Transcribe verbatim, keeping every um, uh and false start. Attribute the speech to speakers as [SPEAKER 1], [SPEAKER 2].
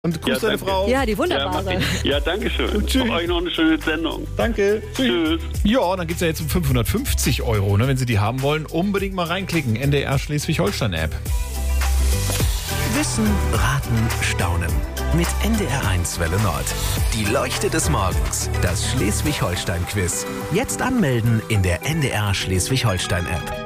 [SPEAKER 1] Und grüß
[SPEAKER 2] Ja,
[SPEAKER 1] deine
[SPEAKER 2] danke.
[SPEAKER 1] Frau.
[SPEAKER 3] Ja, die
[SPEAKER 2] Ja,
[SPEAKER 3] wunderbare.
[SPEAKER 2] mach ich. Ja, danke schön.
[SPEAKER 1] Tschüss.
[SPEAKER 2] Euch noch eine schöne Sendung.
[SPEAKER 1] Danke.
[SPEAKER 2] Tschüss.
[SPEAKER 1] Ja, dann geht's ja jetzt um fünfhundertfünfzig Euro. Ne? Wenn Sie die haben wollen, unbedingt mal reinklicken. N D R Schleswig-Holstein-App.
[SPEAKER 4] Wissen, raten, staunen. Mit N D R eins Welle Nord. Die Leuchte des Morgens. Das Schleswig-Holstein-Quiz. Jetzt anmelden in der N D R Schleswig-Holstein-App.